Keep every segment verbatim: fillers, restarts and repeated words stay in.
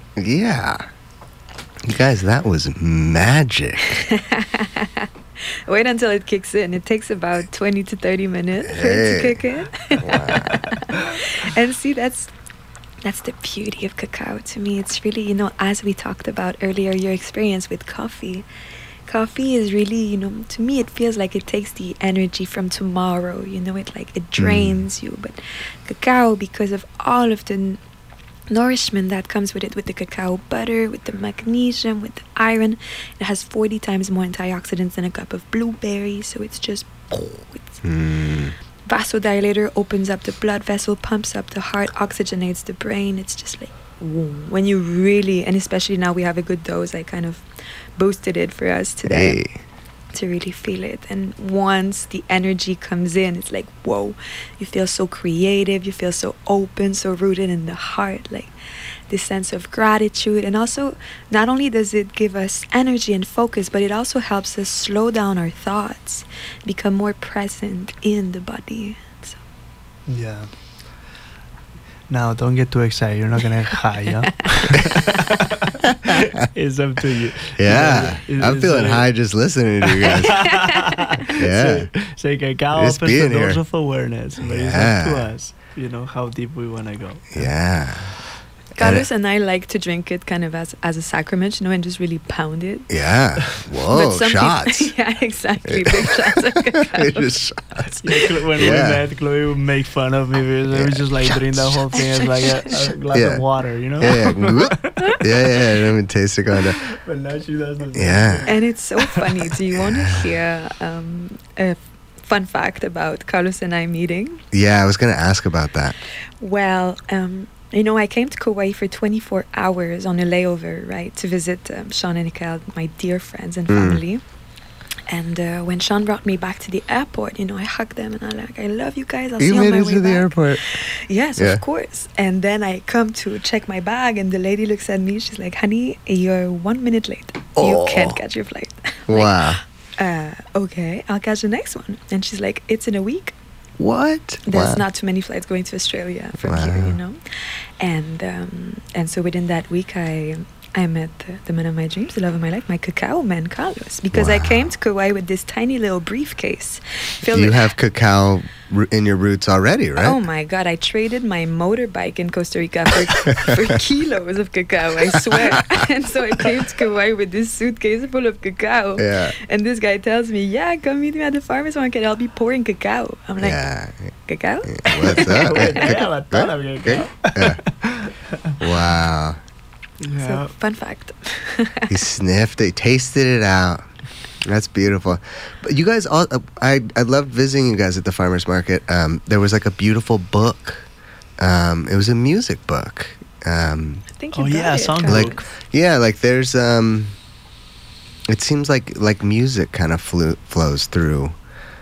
Yeah. You guys, that was magic. Wait until it kicks in. It takes about twenty to thirty minutes for it Hey. to kick in. Wow. And see, that's that's the beauty of cacao to me. It's really, you know, as we talked about earlier, your experience with coffee. Coffee is really, you know, to me it feels like it takes the energy from tomorrow. You know, it like it drains you. But cacao, because of all of the n- nourishment that comes with it, with the cacao butter, with the magnesium, with the iron, it has forty times more antioxidants than a cup of blueberry. So it's just, it's Mm. vasodilator, opens up the blood vessel, pumps up the heart, oxygenates the brain. It's just like, whoom. When you really, and especially now we have a good dose, I kind of boosted it for us today Hey. to really feel it. And once the energy comes in, it's like, whoa, you feel so creative, you feel so open, so rooted in the heart, like this sense of gratitude. And also, not only does it give us energy and focus, but it also helps us slow down our thoughts, become more present in the body. So Yeah. Now, don't get too excited. You're not gonna get high, yeah? It's up to you. Yeah. It's- I'm it's feeling like- high just listening to you guys. Yeah. So, so cacao Just opens the being doors here. of awareness, but it's up to Yeah. us, you know, how deep we want to go. Yeah. Carlos and I like to drink it kind of as, as a sacrament, you know, and just really pound it. Yeah. Whoa, some shots. people, yeah, exactly. Big shots of cacao. Just shots. Yeah, Chlo- when Yeah. we met, Chloe would make fun of me because I was just like drink the whole thing as like a, a glass Yeah. of water, you know? Yeah, yeah. Whoop. yeah, yeah. I don't even taste it going down. But now she does the same Yeah. thing. And it's so funny. Do you want to hear um, a fun fact about Carlos and I meeting? Yeah, I was going to ask about that. Well, um, you know, I came to Kauai for twenty-four hours on a layover, right, to visit um, Sean and Nicole, my dear friends and Mm. family. And uh, when Sean brought me back to the airport, you know, I hugged them and I'm like, I love you guys. I'll You see you on made my it way to the back. airport. Yes, Yeah. of course. And then I come to check my bag, and the lady looks at me. She's like, "Honey, you're one minute late. You Oh. can't catch your flight." I'm like, Wow. uh, okay, I'll catch the next one. And she's like, "It's in a week. What? There's Wow. not too many flights going to Australia from Wow. here, you know." And um, and so within that week, I I met the, the man of my dreams, the love of my life, my cacao man, Carlos, because I Wow. came to Kauai with this tiny little briefcase filled You with have cacao ro- in your roots already, right? Oh my God, I traded my motorbike in Costa Rica for, for kilos of cacao, I swear. And so I came to Kauai with this suitcase full of cacao. Yeah. And this guy tells me, yeah, come meet me at the farmer's market. I'll be pouring cacao. I'm like, Yeah. cacao? What's up? Wait, I have a ton of Okay. cacao. Yeah. Wow. Yeah. So, fun fact. He sniffed it, he tasted it out. That's beautiful. But you guys all, uh, I I loved visiting you guys at the farmers market. Um, there was like a beautiful book. Um, it was a music book. Um, I think you Oh, got yeah, it, song Carlos. like yeah, like there's um, it seems like like music kind of flew, flows through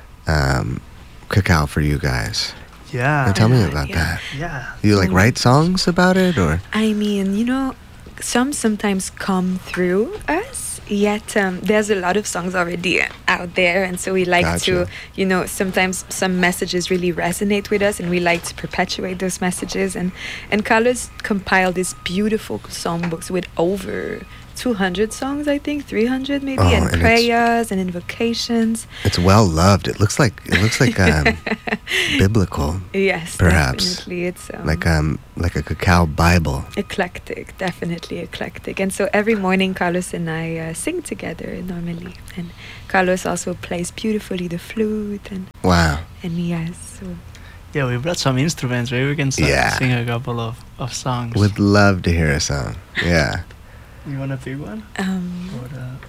um, cacao for you guys. Yeah. Now tell me Yeah, about yeah. that. Yeah. You like Mm. write songs about it or? I mean, you know, some sometimes come through us, yet um, there's a lot of songs already out there. And so we like Gotcha. to, you know, sometimes some messages really resonate with us and we like to perpetuate those messages. And, and Carlos compiled these beautiful songbooks with over two hundred songs, I think, three hundred maybe, Oh, and and it's- prayers and invocations. It's well loved. It looks like it looks like um, biblical, Yes, Perhaps. definitely. It's um, like um like a cacao Bible. eclectic, definitely eclectic. And so every morning Carlos and I uh, sing together normally, and Carlos also plays beautifully the flute, and Wow. and yes, so Yeah, we brought some instruments. Maybe we can start Yeah. to sing a couple of, of songs. Would love to hear a song. Yeah. You want to pick one? um Or, uh,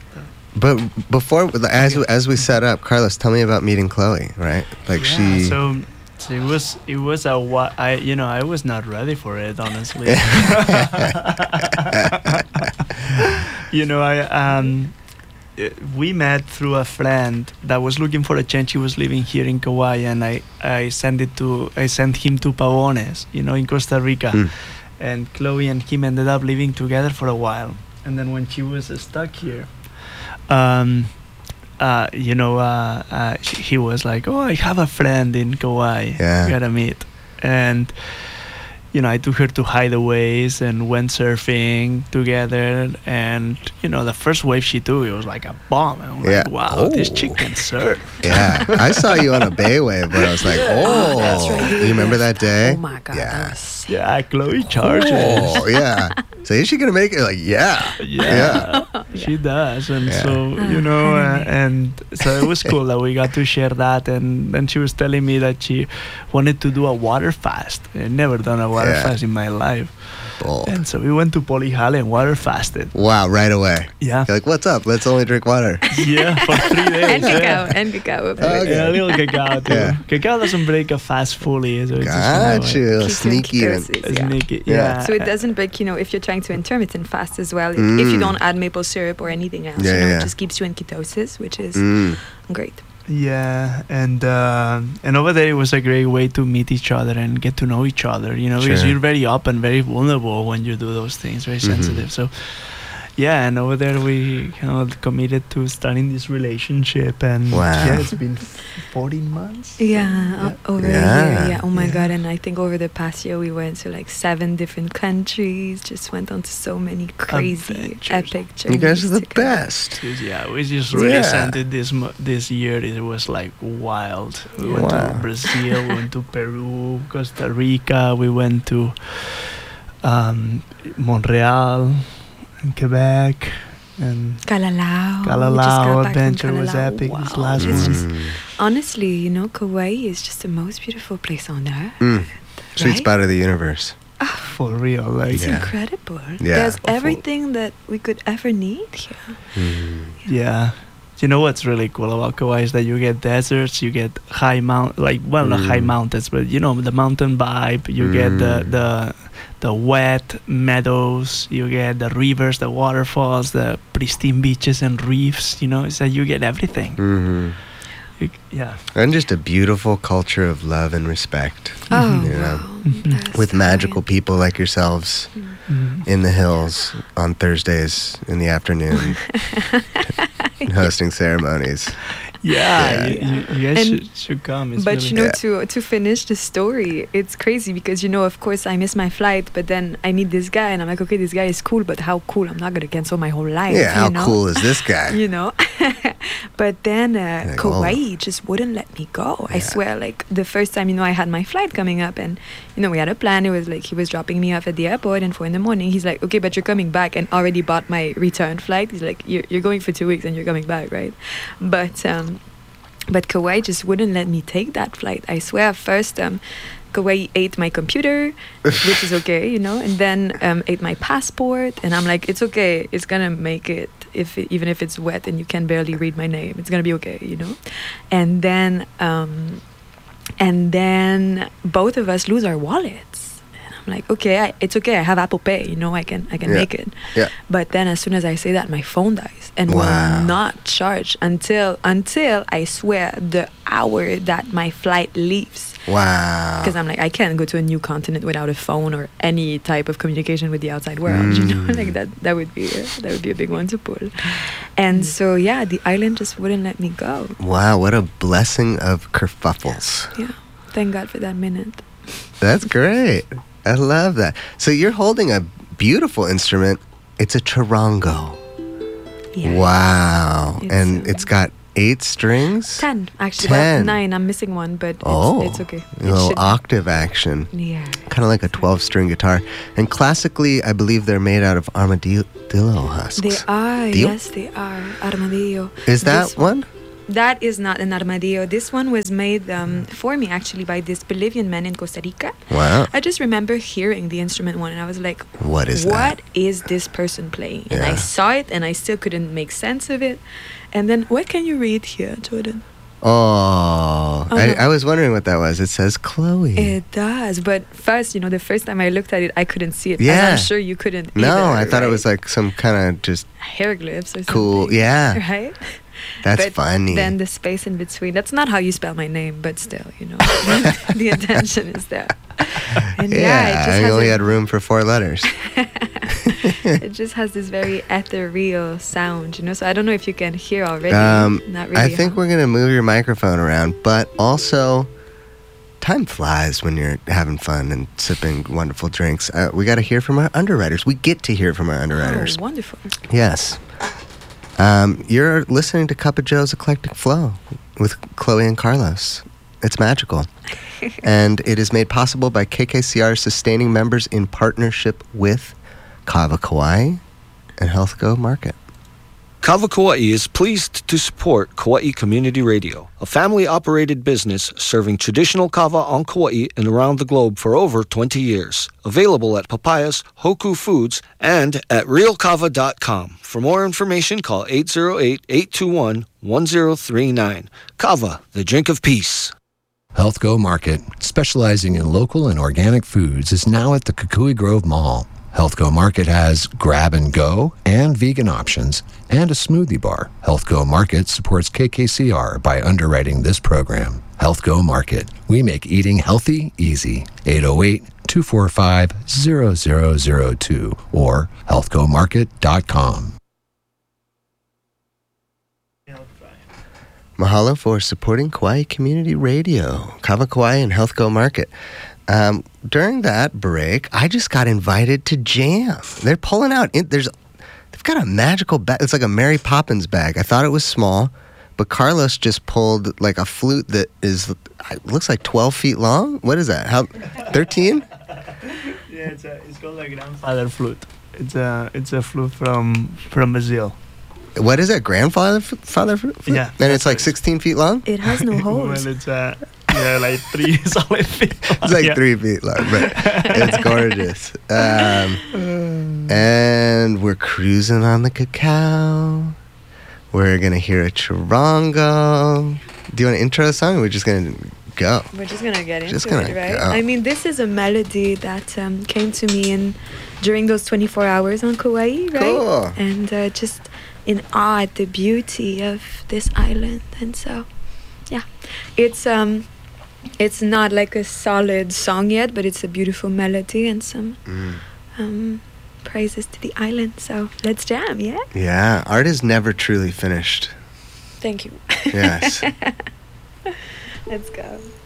But before as as we set up, Carlos, tell me about meeting Chloe, right? Like yeah, she So, so it was it was a wa- I you know I was not ready for it, honestly. You know I um uh, we met through a friend that was looking for a change. He was living here in Kauai, and I I sent it to I sent him to Pavones, you know, in Costa Rica. Mm. And Chloe and him ended up living together for a while. And then when she was stuck here, um, uh, you know, uh, uh, he was like, "Oh, I have a friend in Kauai. Yeah. You gotta meet." And you know, I took her to Hideaways and went surfing together. And, you know, the first wave she took, it was like a bomb. And I'm Yeah. like, wow, Oh. this chick can surf. Yeah, I saw you on a bay wave, but I was like, oh, that's right. you remember that day? Oh my god, Yeah. that was sick. Yeah, Chloe charges. Oh, yeah. So is she gonna make it? Like, yeah, Yeah, she does, and Yeah. so you Ah, know, uh, anime. and so it was cool that we got to share that. And then she was telling me that she wanted to do a water fast. I'd never done a water Yeah. fast in my life, Bold. and so we went to Polihale and water fasted. Wow, right away. Yeah, You're like, what's up? Let's only drink water. yeah, for three days. And cacao, yeah. and cacao. Okay. Yeah, a little cacao too. Yeah. Cacao doesn't break a fast fully, so it's just kind of Got like you. Keeps you in Sneaky. and- ketosis, a yeah. sneaky- Yeah. yeah. So it doesn't break, you know, if you're trying to intermittent fast as well. If Mm. you don't add maple syrup or anything else, Yeah, you know, yeah. it just keeps you in ketosis, which is Mm. great. Yeah, and uh, and over there it was a great way to meet each other and get to know each other. You know, because Sure. you're very open, very vulnerable when you do those things, very Mhm. sensitive. So, yeah, and over there we kind of committed to starting this relationship, and Wow. yeah, it's been fourteen months. Yeah, o- over Yeah. a year. Yeah. Oh my Yeah. god! And I think over the past year we went to like seven different countries. Just went on to so many crazy, Adventures. epic You journeys. guys are the together. best. Just- Yeah, we just really Yeah. sent it this mo- this year. It was like wild. We went Wow. to Brazil, we went to Peru, Costa Rica. We went to um, Montreal, and Quebec, and Kalalao. We just got Kalalao back from adventure was Kalalao. epic this Wow. last It's one. just- Mm. honestly, you know, Kauai is just the most beautiful place on earth. Mm. Sweet Right? spot of the universe. For real, like It's Yeah. incredible. Yeah. There's Awful. everything that we could ever need here. Mm. yeah. You know what's really cool about Kauai is that you get deserts, you get high mount, like well, not high Mm. mountains, but you know the mountain vibe. You get the Mm. the the wet meadows. You get the rivers, the waterfalls, the pristine beaches and reefs. You know, it's like you get everything. Mhm. You, yeah, And just a beautiful culture of love and respect. Oh, You know, wow. Mhm. That's with right. magical people like yourselves Mhm. in the hills on Thursdays in the afternoon, hosting ceremonies. yeah. Yeah. You, you, you guys And- should, should come. It's But really you know, Yeah. to to finish the story, it's crazy because you know, of course, I miss my flight, but then I meet this guy, and I'm like, okay, this guy is cool, but how cool? I'm not gonna cancel my whole life. Yeah, how you know? cool is this guy? You know, but then uh, Like, Kauai oh. just wouldn't let me go. I Yeah. swear, like the first time, you know, I had my flight coming up, and you know, we had a plan. It was like he was dropping me off at the airport, and four in the morning, he's like, okay, but you're coming back, and already bought my return flight. He's like, you're you're going for two weeks, and you're coming back, right? But um, but Kauai just wouldn't let me take that flight. I swear. First, um, Kauai ate my computer, which is okay, you know, and then um, ate my passport, and I'm like, it's okay, it's gonna make it, if it, even if it's wet and you can barely read my name, it's gonna be okay, you know. And then, um, and then both of us lose our wallets, and I'm like, okay, I, it's okay, I have Apple Pay, you know, I can, I can Yeah. make it. Yeah. But then, as soon as I say that, my phone dies and Wow. will not charge until until I swear the hour that my flight leaves. Wow. Because I'm like, I can't go to a new continent without a phone or any type of communication with the outside world. You know, Mm. like that. That would be a, that would be a big one to pull. And so yeah, the island just wouldn't let me go. Wow, what a blessing of kerfuffles. Yeah, thank God for that minute. That's great. I love that. So you're holding a beautiful instrument. It's a charango. Yeah. Wow. It's, and um, it's got eight strings. Ten actually. Ten. Well, nine. I'm missing one, but it's, Oh, it's okay. a It little should- octave action. Yeah. Kind of like a twelve-string guitar. And classically, I believe they're made out of armadillo husks. They are. Dio? Yes, they are. Armadillo. Is that This one? That is not an armadillo. This one was made um, for me actually by this Bolivian man in Costa Rica. Wow. I just remember hearing the instrument one, and I was like, What is what that? is this person playing? And I Yeah. saw it, and I still couldn't make sense of it. And then, what can you read here, Jordan? Oh, I, Uh-huh. I was wondering what that was. It says Chloe. It does. But first, you know, the first time I looked at it, I couldn't see it. Yeah. And I'm sure you couldn't no, either, I thought it right? was like some kind of just hieroglyphs or something. cool. Yeah, Right? that's but funny. Then the space in between. That's not how you spell my name, but still, you know, the intention is there. And yeah, yeah, it just I has only a- had room for four letters. it just has this very ethereal sound, you know. So I don't know if you can hear already. Um, Not really. I think huh? we're gonna move your microphone around, but also time flies when you're having fun and sipping wonderful drinks. Uh, we got to hear from our underwriters. We get to hear from our underwriters. Oh, wonderful. Yes. Um, you're listening to Cup of Joe's Eclectic Flow with Chloe and Carlos. It's magical. And it is made possible by K K C R sustaining members in partnership with Kava Kauai and Health Go Market. Kava Kauai is pleased to support Kauai Community Radio, a family-operated business serving traditional kava on Kauai and around the globe for over twenty years. Available at Papayas, Hoku Foods, and at real kava dot com. For more information, call eight zero eight, eight two one, one zero three nine. Kava, the drink of peace. Health Go Market, specializing in local and organic foods, is now at the Kukui Grove Mall. Health Go Market has grab and go and vegan options and a smoothie bar. Health Go Market supports K K C R by underwriting this program. Health Go Market. We make eating healthy easy. eight oh eight, two four five, zero zero zero two or health go market dot com. Mahalo for supporting Kauai Community Radio, Kava Kauai and Health Go Market. Um, during that break, I just got invited to jam. They're pulling out. In, there's, they've got a magical bag. It's like a Mary Poppins bag. I thought it was small, but Carlos just pulled like a flute that is it looks like twelve feet long. What is that? How? thirteen? Yeah, it's a, it's called a grandfather flute. It's a it's a flute from from Brazil. What is it? Grandfather f- father flute? Yeah. And it's like sixteen feet long. It has no holes. Well, it's a yeah, like three solid feet. It's like yeah. three feet long, but it's gorgeous. Um, and we're cruising on the cacao. We're going to hear a charango. Do you want to intro the song, or we're just going to go? We're just gonna get into Just gonna it, right? go. I mean, this is a melody that um, came to me in during those twenty-four hours on Kauai, right? Cool. And uh, just in awe at the beauty of this island, and so yeah, it's um, it's not like a solid song yet, but it's a beautiful melody and some Mm. um, praises to the island. So let's jam, yeah. Yeah, art is never truly finished. Thank you. Yes. Let's go.